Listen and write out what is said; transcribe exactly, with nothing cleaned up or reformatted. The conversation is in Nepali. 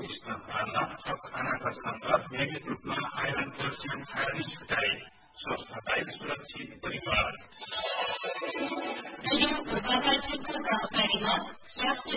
स्तनपानमा थप खानाका सङ्कट नियमित रूपमा आइरन क्याल्सियम खाएर नै छुटाए स्वस्थताई सुरक्षित परिवार। सहकारीमा स्वास्थ्य